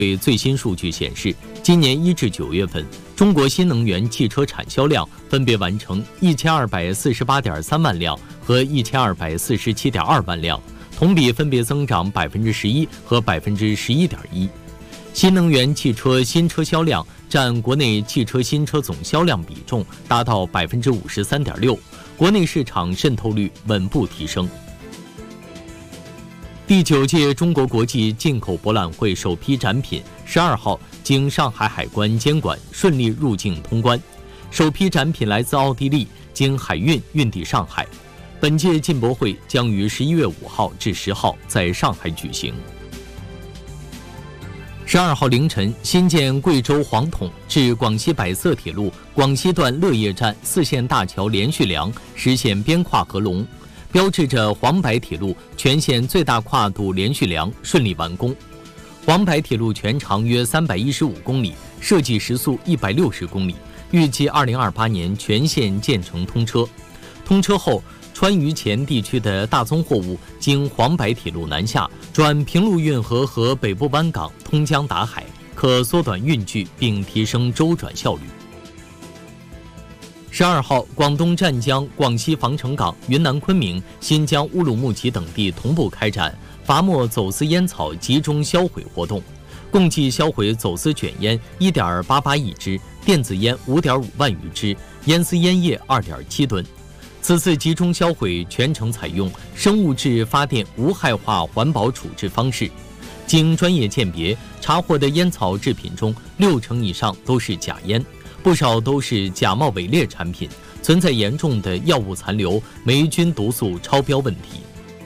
最新数据显示，今年1至9月份，中国新能源汽车产销量分别完成1248.3万辆和1247.2万辆，同比分别增长11%和11.1%。新能源汽车新车销量占国内汽车新车总销量比重达到53.6%，国内市场渗透率稳步提升。第9届中国国际进口博览会首批展品12号经上海海关监管顺利入境通关，首批展品来自奥地利，经海运运抵上海。本届进博会将于11月5号至10号在上海举行。12号凌晨，新建贵州黄统至广西百色铁路广西段乐业站4线大桥连续梁实现边跨合龙，标志着黄白铁路全线最大跨度连续梁顺利完工。黄白铁路全长约315公里，设计时速160公里，预计2028年全线建成通车。通车后，川渝黔地区的大宗货物经黄白铁路南下，转平陆运河和北部湾港通江达海，可缩短运距并提升周转效率。12号，广东湛江、广西防城港、云南昆明、新疆乌鲁木齐等地同步开展罚没走私烟草集中销毁活动，共计销毁走私卷烟1.88亿支，电子烟5.5万余支，烟丝烟叶2.7吨。此次集中销毁全程采用生物质发电无害化环保处置方式，经专业鉴别，查获的烟草制品中60%以上都是假烟，不少都是假冒伪劣产品，存在严重的药物残留、霉菌毒素超标问题。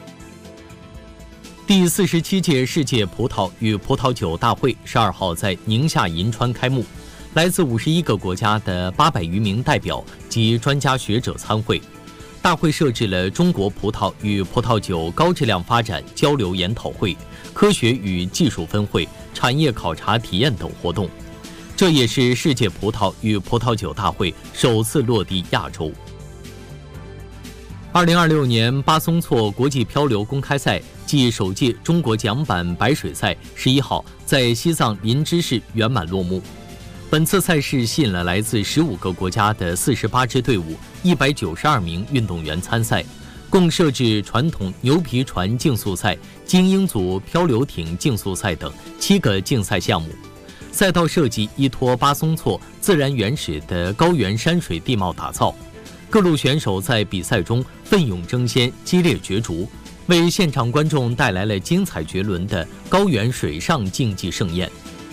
第47届世界葡萄与葡萄酒大会12号在宁夏银川开幕，来自51个国家的800余名代表及专家学者参会。大会设置了中国葡萄与葡萄酒高质量发展交流研讨会、科学与技术分会、产业考察体验等活动。这也是世界葡萄与葡萄酒大会首次落地亚洲。2026年巴松措国际漂流公开赛暨首届中国桨板白水赛11号在西藏林芝市圆满落幕。本次赛事吸引了来自15个国家的48支队伍、192名运动员参赛，共设置传统牛皮船竞速赛、精英组漂流艇竞速赛等7个竞赛项目。赛道设计依托巴松措自然原始的高原山水地貌打造，各路选手在比赛中奋勇争先，激烈角逐，为现场观众带来了精彩绝伦的高原水上竞技盛宴。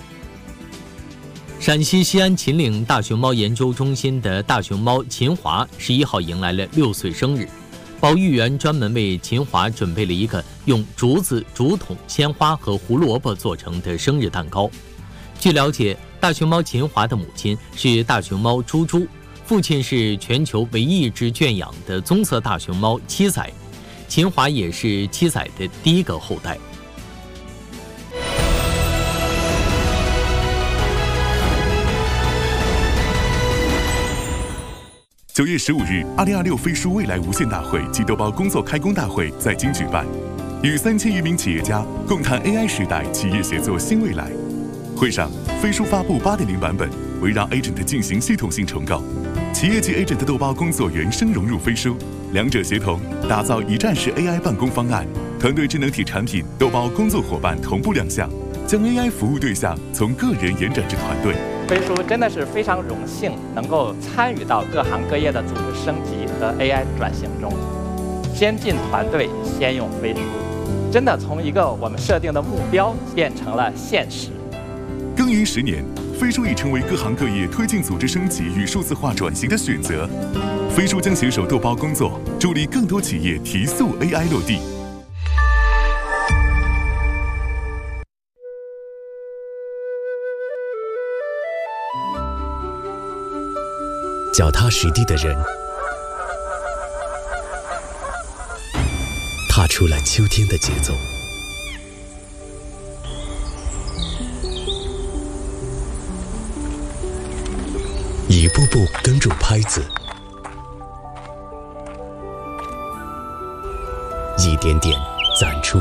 陕西西安秦岭大熊猫研究中心的大熊猫秦华11号迎来了6岁生日，保育员专门为秦华准备了一个用竹子、竹筒、鲜花和胡萝卜做成的生日蛋糕。据了解，大熊猫秦华的母亲是大熊猫猪猪，父亲是全球唯一一只圈养的棕色大熊猫七仔，秦华也是七仔的第一个后代。 9月15日，2026飞书未来无限大会及豆包工作开工大会在京举办，与3000余名企业家共谈 AI 时代企业协作新未来。会上，飞书发布8.0版本，围绕 Agent 进行系统性重构，企业级 Agent 豆包工作原生融入飞书，两者协同，打造一站式 AI 办公方案，团队智能体产品豆包工作伙伴同步亮相，将 AI 服务对象从个人延展至团队。 飞书真的是非常荣幸能够参与到各行各业的组织升级和 AI 转型中，先进团队先用飞书，真的从一个我们设定的目标变成了现实。 耕耘10年，飞书已成为各行各业推进组织升级与数字化转型的选择。飞书将携手豆包工作，助力更多企业提速 AI 落地。 脚踏实地的人，踏出了秋天的节奏。一步步跟住拍子，一点点攒出